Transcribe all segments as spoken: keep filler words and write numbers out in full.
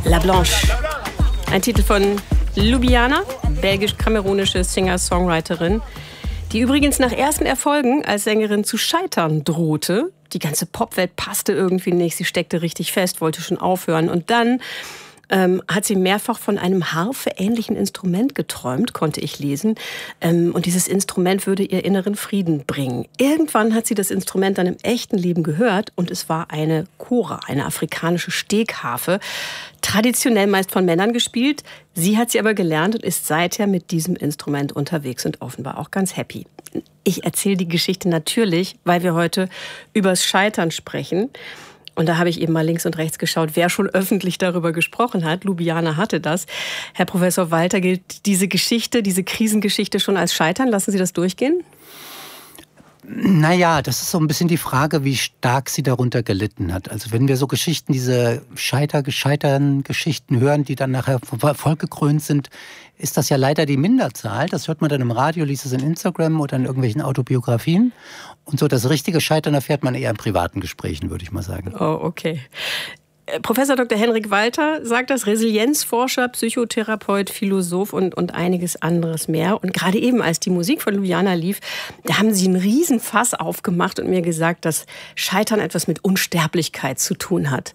La Blanche. Ein Titel von Ljubljana, belgisch-kamerunische Singer-Songwriterin, die übrigens nach ersten Erfolgen als Sängerin zu scheitern drohte. Die ganze Popwelt passte irgendwie nicht, sie steckte richtig fest, wollte schon aufhören. Und dann ähm, hat sie mehrfach von einem Harfe-ähnlichen Instrument geträumt, konnte ich lesen. Ähm, und dieses Instrument würde ihr inneren Frieden bringen. Irgendwann hat sie das Instrument dann im echten Leben gehört und es war eine Kora, eine afrikanische Stegharfe, traditionell meist von Männern gespielt. Sie hat sie aber gelernt und ist seither mit diesem Instrument unterwegs und offenbar auch ganz happy. Ich erzähle die Geschichte natürlich, weil wir heute übers Scheitern sprechen. Und da habe ich eben mal links und rechts geschaut, wer schon öffentlich darüber gesprochen hat. Ljubljana hatte das. Herr Professor Walter, gilt diese Geschichte, diese Krisengeschichte schon als Scheitern? Lassen Sie das durchgehen? Naja, das ist so ein bisschen die Frage, wie stark sie darunter gelitten hat. Also wenn wir so Geschichten, diese Scheiter, gescheiterten Geschichten hören, die dann nachher vollgekrönt sind, ist das ja leider die Minderzahl. Das hört man dann im Radio, liest es in Instagram oder in irgendwelchen Autobiografien. Und so das richtige Scheitern erfährt man eher in privaten Gesprächen, würde ich mal sagen. Oh, okay. Professor Doktor Henrik Walter sagt das, Resilienzforscher, Psychotherapeut, Philosoph und, und einiges anderes mehr. Und gerade eben, als die Musik von Ljubljana lief, da haben Sie einen Riesenfass aufgemacht und mir gesagt, dass Scheitern etwas mit Unsterblichkeit zu tun hat.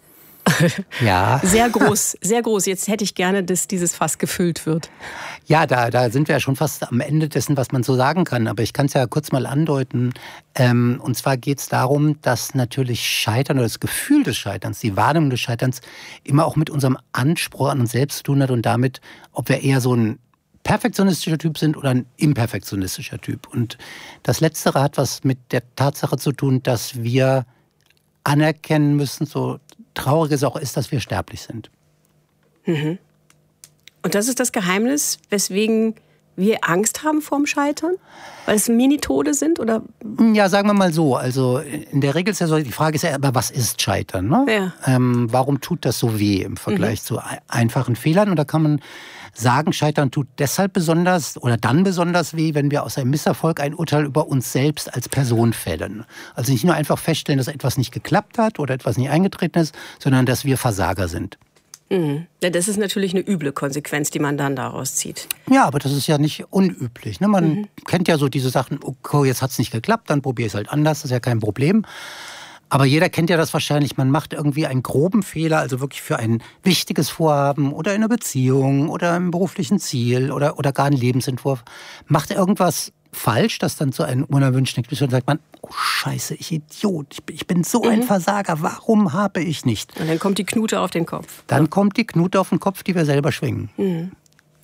Ja. Sehr groß, sehr groß. Jetzt hätte ich gerne, dass dieses Fass gefüllt wird. Ja, da, da sind wir ja schon fast am Ende dessen, was man so sagen kann. Aber ich kann es ja kurz mal andeuten. Ähm, und zwar geht es darum, dass natürlich Scheitern oder das Gefühl des Scheiterns, die Wahrnehmung des Scheiterns immer auch mit unserem Anspruch an uns selbst zu tun hat und damit, ob wir eher so ein perfektionistischer Typ sind oder ein imperfektionistischer Typ. Und das Letztere hat was mit der Tatsache zu tun, dass wir anerkennen müssen, so traurig es auch ist, dass wir sterblich sind. Mhm. Und das ist das Geheimnis, weswegen wir Angst haben vorm Scheitern? Weil es Mini-Tode sind? Oder? Ja, sagen wir mal so. Also in der Regel ist ja so, die Frage ist ja, aber was ist Scheitern? Ne? Ja. Ähm, warum tut das so weh im Vergleich mhm. zu einfachen Fehlern? Und da kann man sagen, Scheitern tut deshalb besonders oder dann besonders weh, wenn wir aus einem Misserfolg ein Urteil über uns selbst als Person fällen. Also nicht nur einfach feststellen, dass etwas nicht geklappt hat oder etwas nicht eingetreten ist, sondern dass wir Versager sind. Mhm. Ja, das ist natürlich eine üble Konsequenz, die man dann daraus zieht. Ja, aber das ist ja nicht unüblich. Ne? Man mhm. kennt ja so diese Sachen, okay, jetzt hat es nicht geklappt, dann probiere ich es halt anders, das ist ja kein Problem. Aber jeder kennt ja das wahrscheinlich, man macht irgendwie einen groben Fehler, also wirklich für ein wichtiges Vorhaben oder in einer Beziehung oder im beruflichen Ziel oder, oder gar einen Lebensentwurf. Macht irgendwas falsch, das dann zu einem unerwünschten Ergebnis und sagt man, oh Scheiße, ich Idiot, ich bin, ich bin so mhm. ein Versager, warum habe ich nicht? Und dann kommt die Knute auf den Kopf. Dann kommt die Knute auf den Kopf, die wir selber schwingen. Mhm.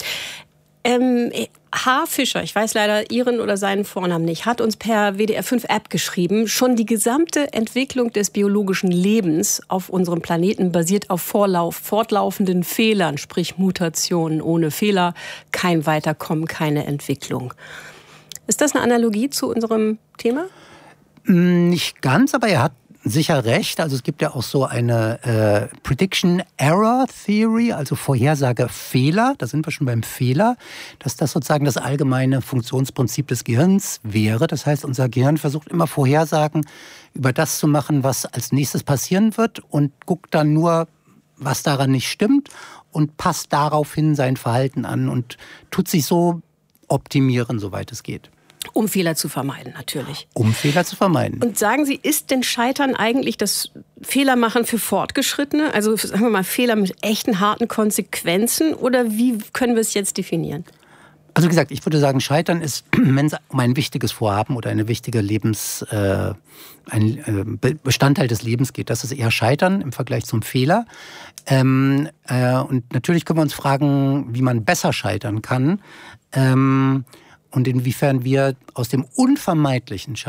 Ähm, H. Fischer, ich weiß leider Ihren oder seinen Vornamen nicht, hat uns per W D R fünf App geschrieben, schon die gesamte Entwicklung des biologischen Lebens auf unserem Planeten basiert auf Vorlauf, fortlaufenden Fehlern, sprich Mutationen. Ohne Fehler kein Weiterkommen, keine Entwicklung. Ist das eine Analogie zu unserem Thema? Nicht ganz, aber er hat sicher recht. Also es gibt ja auch so eine äh, Prediction Error Theory, also Vorhersagefehler. Da sind wir schon beim Fehler, dass das sozusagen das allgemeine Funktionsprinzip des Gehirns wäre. Das heißt, unser Gehirn versucht immer Vorhersagen über das zu machen, was als nächstes passieren wird und guckt dann nur, was daran nicht stimmt und passt daraufhin sein Verhalten an und tut sich so optimieren, soweit es geht. Um Fehler zu vermeiden, natürlich. Um Fehler zu vermeiden. Und sagen Sie, ist denn Scheitern eigentlich das Fehlermachen für Fortgeschrittene? Also sagen wir mal Fehler mit echten harten Konsequenzen? Oder wie können wir es jetzt definieren? Also wie gesagt, ich würde sagen, Scheitern ist, wenn es um ein wichtiges Vorhaben oder eine wichtige Lebens, äh, ein äh, Bestandteil des Lebens geht. Das ist eher Scheitern im Vergleich zum Fehler. Ähm, äh, und natürlich können wir uns fragen, wie man besser scheitern kann. Ähm, und inwiefern wir aus dem unvermeidlichen Scheitern